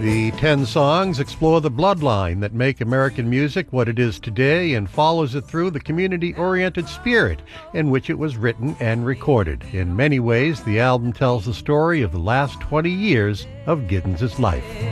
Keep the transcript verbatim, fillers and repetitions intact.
The ten songs explore the bloodline that make American music what it is today and follows it through the community-oriented spirit in which it was written and recorded. In many ways, the album tells the story of the last twenty years of Giddens' life.